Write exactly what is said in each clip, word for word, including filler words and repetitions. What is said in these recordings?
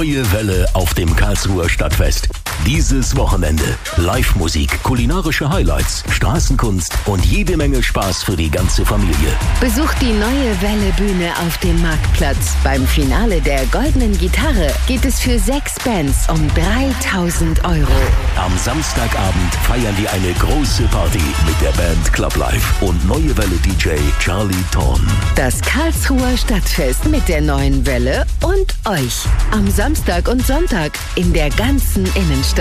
Neue Welle auf dem Karlsruher Stadtfest. Dieses Wochenende Live-Musik, kulinarische Highlights, Straßenkunst und jede Menge Spaß für die ganze Familie. Besucht die Neue Welle Bühne auf dem Marktplatz. Beim Finale der Goldenen Gitarre geht es für sechs Bands um dreitausend Euro. Am Samstagabend feiern die eine große Party mit der Band Club Life und Neue Welle D J Charlie Thorn. Das Karlsruher Stadtfest mit der Neuen Welle und euch. Am Samstag und Sonntag in der ganzen Innenstadt.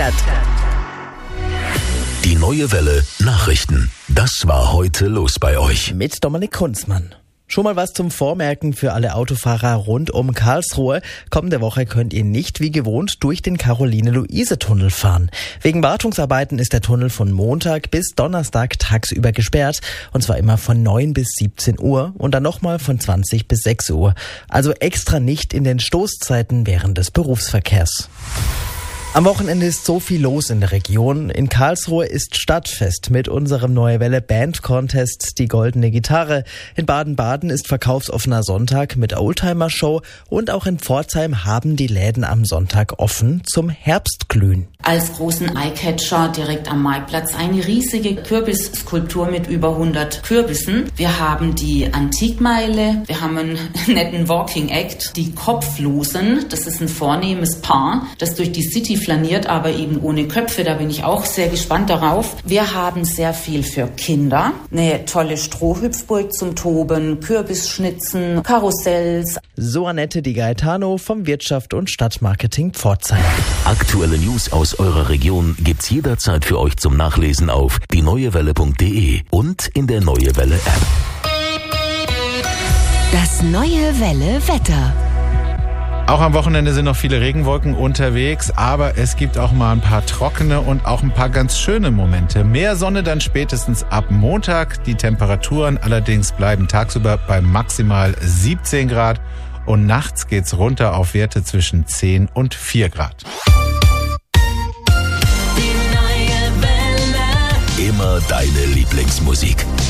Die Neue Welle Nachrichten. Das war heute los bei euch. Mit Dominik Kunzmann. Schon mal was zum Vormerken für alle Autofahrer rund um Karlsruhe. Kommende Woche könnt ihr nicht wie gewohnt durch den Caroline-Luise-Tunnel fahren. Wegen Wartungsarbeiten ist der Tunnel von Montag bis Donnerstag tagsüber gesperrt. Und zwar immer von neun bis siebzehn Uhr und dann nochmal von zwanzig bis sechs Uhr. Also extra nicht in den Stoßzeiten während des Berufsverkehrs. Am Wochenende ist so viel los in der Region. In Karlsruhe ist Stadtfest mit unserem Neue Welle Band Contest Die Goldene Gitarre. In Baden-Baden ist verkaufsoffener Sonntag mit Oldtimer-Show und auch in Pforzheim haben die Läden am Sonntag offen zum Herbstglühen. Als großen Eyecatcher direkt am Marktplatz eine riesige Kürbisskulptur mit über hundert Kürbissen. Wir haben die Antikmeile, wir haben einen netten Walking Act, die Kopflosen. Das ist ein vornehmes Paar, das durch die City flaniert, aber eben ohne Köpfe. Da bin ich auch sehr gespannt darauf. Wir haben sehr viel für Kinder. Eine tolle Strohhüpfburg zum Toben, Kürbisschnitzen, Karussells. So Annette Di Gaetano vom Wirtschaft und Stadtmarketing Pforzheim. Aktuelle News aus eurer Region gibt's jederzeit für euch zum Nachlesen auf die neue welle punkt de und in der Neue Welle App. Das Neue Welle Wetter. Auch am Wochenende sind noch viele Regenwolken unterwegs, aber es gibt auch mal ein paar trockene und auch ein paar ganz schöne Momente. Mehr Sonne dann spätestens ab Montag. Die Temperaturen allerdings bleiben tagsüber bei maximal siebzehn Grad und nachts geht's runter auf Werte zwischen zehn und vier Grad. Immer deine Lieblingsmusik.